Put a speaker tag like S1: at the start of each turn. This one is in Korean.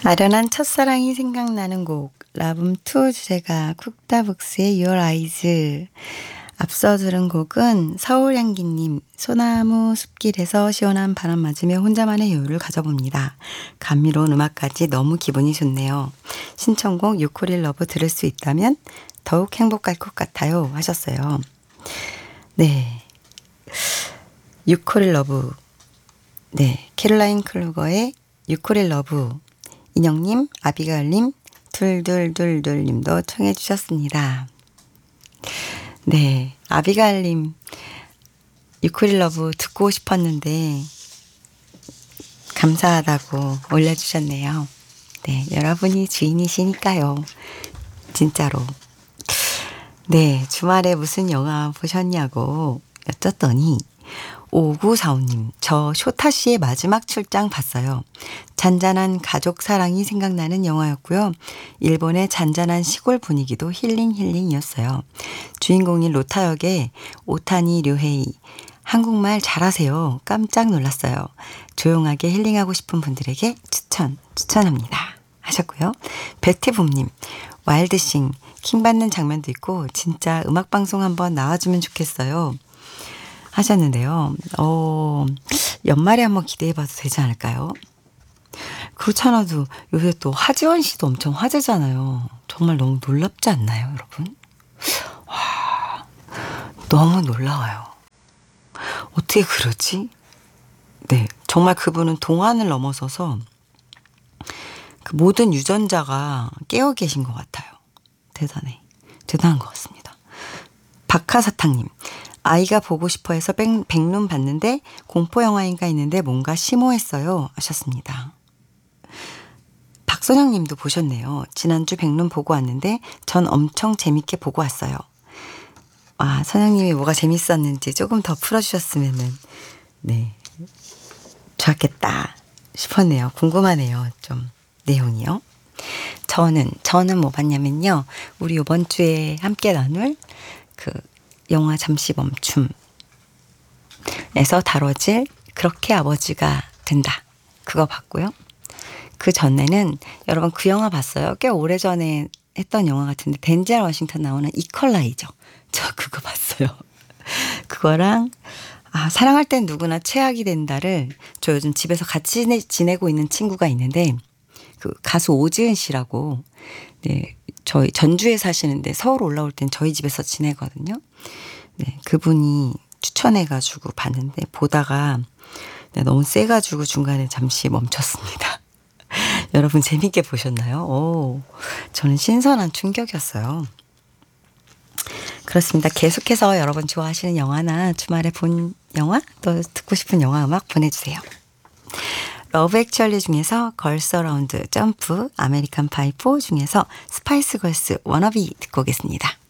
S1: 아련한 첫사랑이 생각나는 곡 라붐2 주제가 쿡다북스의 Your Eyes. 앞서 들은 곡은 서울향기님 소나무 숲길에서 시원한 바람 맞으며 혼자만의 여유를 가져봅니다. 감미로운 음악까지 너무 기분이 좋네요. 신청곡 유코릴 러브 들을 수 있다면 더욱 행복할 것 같아요 하셨어요. 네, 유코릴 러브. 네, 캐롤라인 클루거의 유코릴 러브. 인형님, 아비가일님, 둘둘둘둘님도 청해 주셨습니다. 네, 아비가일님 유코릴 러브 듣고 싶었는데 감사하다고 올려주셨네요. 네, 여러분이 주인이시니까요. 진짜로. 네, 주말에 무슨 영화 보셨냐고 여쭸더니 5945님, 저 쇼타 씨의 마지막 출장 봤어요. 잔잔한 가족 사랑이 생각나는 영화였고요. 일본의 잔잔한 시골 분위기도 힐링이었어요. 주인공인 로타 역의 오타니 료헤이. 한국말 잘하세요. 깜짝 놀랐어요. 조용하게 힐링하고 싶은 분들에게 추천합니다. 하셨고요. 베티붐님, 와일드싱, 킹받는 장면도 있고 진짜 음악방송 한번 나와주면 좋겠어요. 하셨는데요. 연말에 한번 기대해봐도 되지 않을까요? 그렇잖아도 요새 또 하지원 씨도 엄청 화제잖아요. 정말 너무 놀랍지 않나요, 여러분? 와, 너무 놀라워요. 어떻게 그러지? 네, 정말 그분은 동안을 넘어서서 그 모든 유전자가 깨어 계신 것 같아요. 대단한 것 같습니다. 박하사탕님, 아이가 보고 싶어 해서 백룸 봤는데 공포영화인가 했는데 뭔가 심오했어요 하셨습니다. 박선영 님도 보셨네요. 지난주 백룸 보고 왔는데 전 엄청 재밌게 보고 왔어요. 아, 선영님이 뭐가 재밌었는지 조금 더 풀어주셨으면은 네, 좋았겠다 싶었네요. 궁금하네요. 좀 내용이요. 저는 뭐 봤냐면요. 우리 이번 주에 함께 나눌 그 영화 잠시 멈춤에서 다뤄질 그렇게 아버지가 된다. 그거 봤고요. 그 전에는 여러분 그 영화 봤어요? 꽤 오래전에 했던 영화 같은데 덴젤 워싱턴 나오는 이퀄라이저. 저 그거 봤어요. 그거랑 사랑할 땐 누구나 최악이 된다를 저 요즘 집에서 같이 지내고 있는 친구가 있는데 그 가수 오지은 씨라고 네, 저희 전주에 사시는데 서울 올라올 땐 저희 집에서 지내거든요. 네, 그분이 추천해가지고 봤는데 보다가 너무 세가지고 중간에 잠시 멈췄습니다. 여러분 재밌게 보셨나요? 저는 신선한 충격이었어요. 그렇습니다. 계속해서 여러분 좋아하시는 영화나 주말에 본 영화 또 듣고 싶은 영화 음악 보내주세요. 러브 액츄얼리 중에서 걸스 어라운드 점프, 아메리칸 파이 4 중에서 스파이스 걸스 워너비 듣고 오겠습니다.